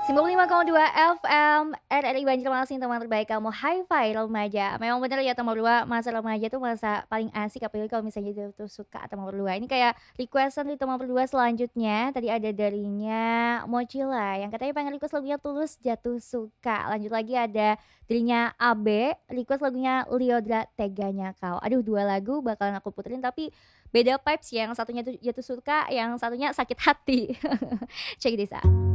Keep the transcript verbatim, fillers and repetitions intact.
sembilan puluh lima koma dua F M R R I Banjarmasin, teman terbaik kamu, Hi-Fi remaja. Memang bener ya teman berdua, masa remaja tuh masa paling asik, apalagi kalau misalnya dia tuh suka teman berdua. Ini kayak requestan di teman berdua selanjutnya. Tadi ada darinya Mochila yang katanya pengen request lagunya Tulus Jatuh Suka. Lanjut lagi ada darinya Abe request lagunya Liodra Teganya Kau. Aduh, dua lagu bakalan aku puterin tapi beda vibes ya. Yang satunya tuh jatuh suka, yang satunya sakit hati. Check this out.